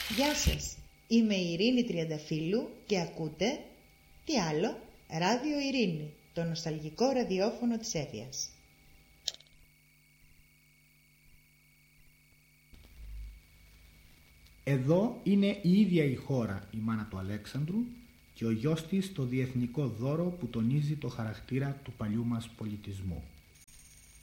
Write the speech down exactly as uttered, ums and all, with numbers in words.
Γεια σας, είμαι η Ειρήνη Τριανταφύλλου και ακούτε, τι άλλο, Ράδιο Ειρήνη, το νοσταλγικό ραδιόφωνο της Εύβοιας. Εδώ είναι η ίδια η χώρα, η μάνα του Αλέξανδρου, και ο γιος της το διεθνικό δώρο που τονίζει το χαρακτήρα του παλιού μας πολιτισμού.